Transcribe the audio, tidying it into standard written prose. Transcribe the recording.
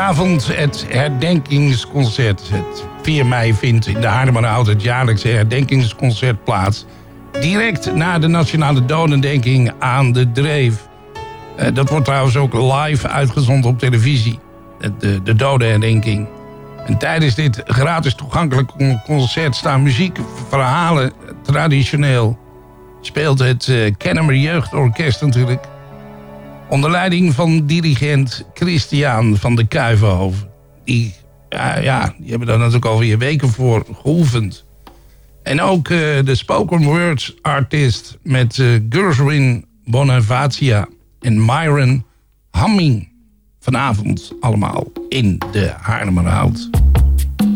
Vanavond het herdenkingsconcert. Het 4 mei vindt in de Haarlemmerhout het jaarlijkse herdenkingsconcert plaats. Direct na de Nationale Dodenherdenking aan de Dreef. Dat wordt trouwens ook live uitgezonden op televisie. De dodenherdenking. En tijdens dit gratis toegankelijk concert staan muziek, verhalen, traditioneel. Speelt het Kennemer Jeugdorkest natuurlijk. Onder leiding van dirigent Christian van de Kuivenhoven. Die hebben daar natuurlijk alweer weken voor geoefend. En ook de spoken words artist met Gershwin Bonavacia en Myron Hamming. Vanavond allemaal in de Haarlemmerhout.